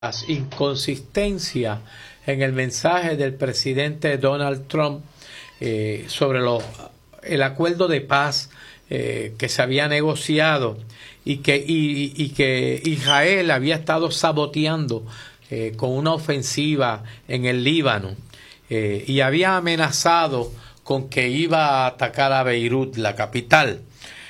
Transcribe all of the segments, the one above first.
las inconsistencias en el mensaje del presidente Donald Trump sobre el acuerdo de paz que se había negociado y que Israel había estado saboteando con una ofensiva en el Líbano y había amenazado con que iba a atacar a Beirut, la capital.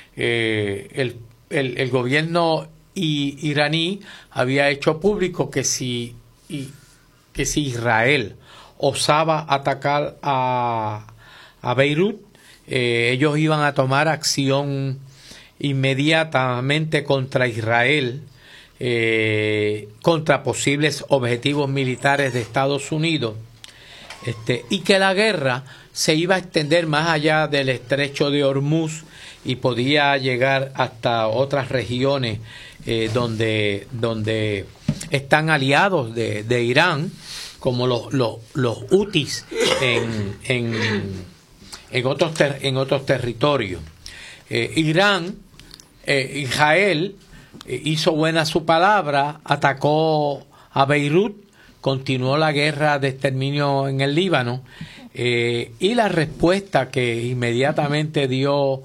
El gobierno iraní había hecho público que si Israel osaba atacar a Beirut, ellos iban a tomar acción inmediatamente contra Israel, contra posibles objetivos militares de Estados Unidos, y que la guerra se iba a extender más allá del estrecho de Hormuz y podía llegar hasta otras regiones donde están aliados de Irán, como los hutis en otros territorios. Israel hizo buena su palabra, atacó a Beirut, continuó la guerra de exterminio en el Líbano, y la respuesta que inmediatamente dio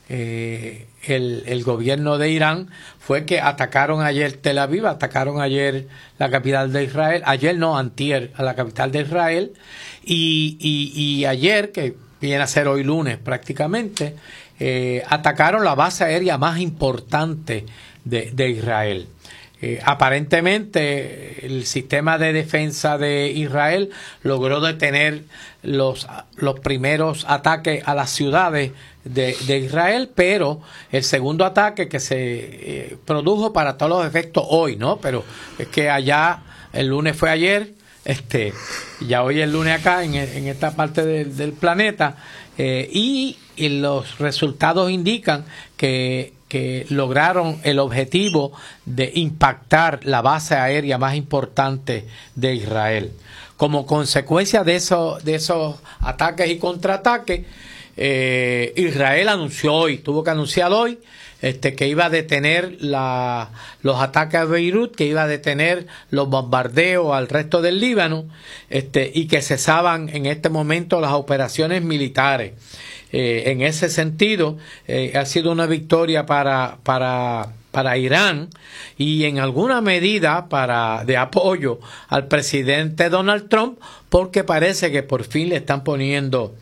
el gobierno de Irán fue que atacaron ayer Tel Aviv, atacaron ayer la capital de Israel, antier, a la capital de Israel, y ayer, que viene a ser hoy lunes prácticamente, atacaron la base aérea más importante de Israel. Aparentemente el sistema de defensa de Israel logró detener los primeros ataques a las ciudades de Israel, pero el segundo ataque que se produjo para todos los efectos hoy, ¿no? Pero es que allá el lunes fue ayer, ya hoy es el lunes acá en esta parte del planeta, y los resultados indican que lograron el objetivo de impactar la base aérea más importante de Israel. Como consecuencia de esos ataques y contraataques, Israel tuvo que anunciar hoy que iba a detener los ataques a Beirut, que iba a detener los bombardeos al resto del Líbano, y que cesaban en este momento las operaciones militares. En ese sentido, ha sido una victoria para Irán y en alguna medida de apoyo al presidente Donald Trump, porque parece que por fin le están poniendo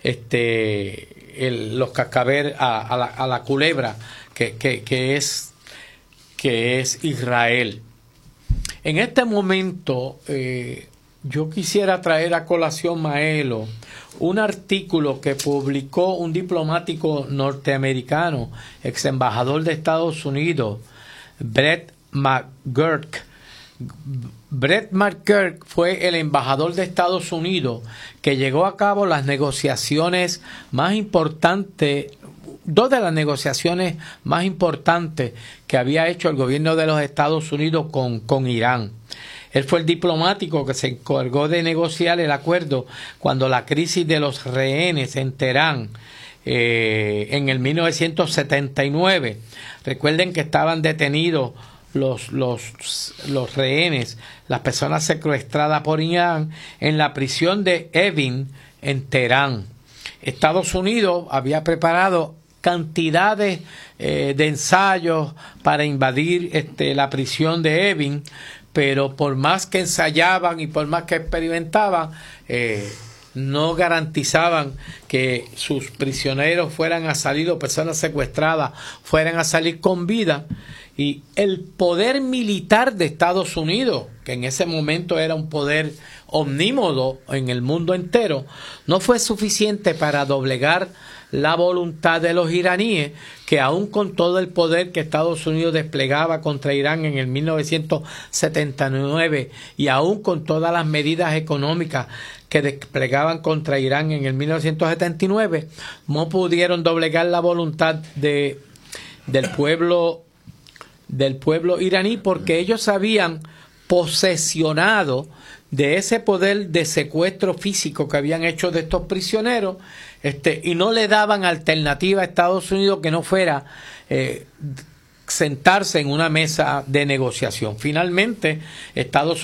los cascabeles a la culebra que es Israel. En este momento yo quisiera traer a colación, Maelo, un artículo que publicó un diplomático norteamericano, ex embajador de Estados Unidos, Brett McGurk. Brett McGurk fue el embajador de Estados Unidos que llevó a cabo las negociaciones más importantes, dos de las negociaciones más importantes que había hecho el gobierno de los Estados Unidos con Irán. Él fue el diplomático que se encargó de negociar el acuerdo cuando la crisis de los rehenes en Teherán en el 1979. Recuerden que estaban detenidos los rehenes, las personas secuestradas por Irán, en la prisión de Evin en Teherán. Estados Unidos había preparado cantidades de ensayos para invadir la prisión de Evin, pero por más que ensayaban y por más que experimentaban, no garantizaban que sus prisioneros fueran a salir, o personas secuestradas fueran a salir con vida. Y el poder militar de Estados Unidos, que en ese momento era un poder omnímodo en el mundo entero, no fue suficiente para doblegar la voluntad de los iraníes, que aún con todo el poder que Estados Unidos desplegaba contra Irán en el 1979 y aún con todas las medidas económicas que desplegaban contra Irán en el 1979, no pudieron doblegar la voluntad del pueblo iraní, porque ellos habían posesionado de ese poder de secuestro físico que habían hecho de estos prisioneros, y no le daban alternativa a Estados Unidos que no fuera sentarse en una mesa de negociación. Finalmente, Estados